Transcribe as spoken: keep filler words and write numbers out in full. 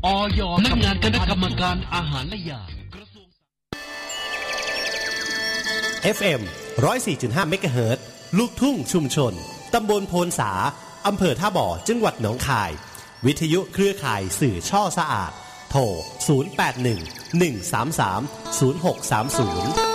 อย.สำนักงานคณะกรรมการอาหารและยาเอฟ เอ็ม หนึ่งร้อยสี่จุดห้า เมกะเฮิรตซ์ลูกทุ่งชุมชนตำบลโพนสาอำเภอท่าบ่อจังหวัดหนองคายวิทยุเครือข่ายสื่อช่อสะอาดโทรศูนย์ แปด หนึ่ง หนึ่ง สาม สาม ศูนย์ หก สาม ศูนย์